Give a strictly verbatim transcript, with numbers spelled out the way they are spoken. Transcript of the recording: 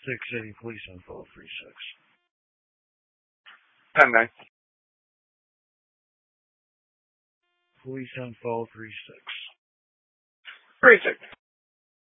six City Police Info three six. ten nine. Police Info three six. three six.